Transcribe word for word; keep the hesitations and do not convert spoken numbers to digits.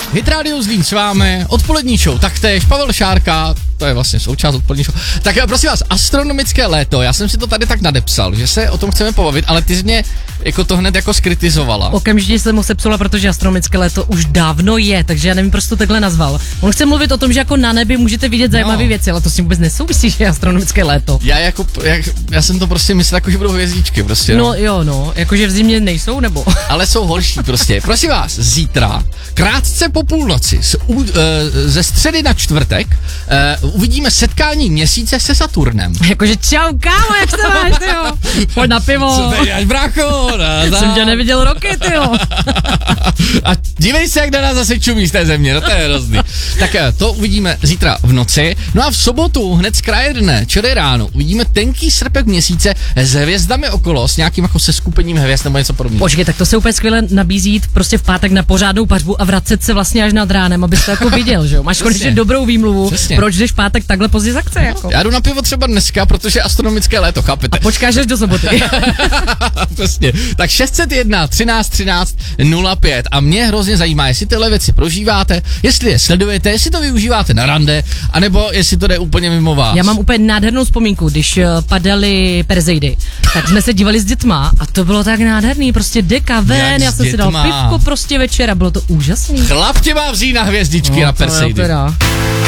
Hit Radio Zlín s vámi, odpolední show taktéž, Pavel Šárka, to je vlastně součást odpolední show. Tak prosím vás, astronomické léto, já jsem si to tady tak nadepsal, že se o tom chceme pobavit, ale ty jsi mě jako to hned jako skritizovala. Okamžitě jsem ho sepsula, protože astronomické léto už dávno je, takže já nevím, proč to takhle nazval. On chce mluvit o tom, že jako na nebi můžete vidět zajímavé no. věci, ale to s tím vůbec nesouvisí, že je astronomické léto. Já jako, jak, já jsem to prostě myslel, jako že budou hvězdičky prostě. No, no jo, no, jakože v zimě nejsou, nebo? Ale jsou horší prostě. Prosím vás, zítra, krátce po půlnoci, z, uh, ze středy na čtvrtek, uh, uvidíme setkání měsíce se Saturnem. Jakože čau, kámo, jak se máš, tyjo? Pojď na pivo. Co tady až, brácho? Jsem tě neviděl roky, tyjo. A dívej se, jak na nás zase čumí z té země, no to je hrozný. Tak to uvidíme zítra v noci. No a v sobotu, hned z kraje dne, čili ráno, uvidíme tenký srpek měsíce s hvězdami okolo, s nějakým jako seskupením hvězd nebo něco podobného. Počkej, tak to se úplně skvěle nabízí jít prostě v pátek na pořádnou pařbu a vracet se vlastně až nad ránem, abys to jako viděl, že jo? Máš konečně dobrou výmluvu, Přesně. Proč jdeš v pátek takhle pozdě z akce, jako? Já jdu na pivo třeba dneska, protože astronomické léto, chápete? A počkáš až do soboty. Přesně. Tak šest set jedna třináct třináct nula pět a mě hrozně zajímá, jestli tyhle věci prožíváte, jestli je sledujete, jestli to využíváte na rande, anebo jestli to jde úplně mimo vás. Já mám úplně nádhernou vzpomínku, když padaly Perseidy, tak jsme se dívali s dětma a to bylo tak nádherný, prostě deka ven, já jsem si dal pivko prostě večer a bylo to úžasný. Chlap tě má vzít na hvězdičky no, na Perseidy.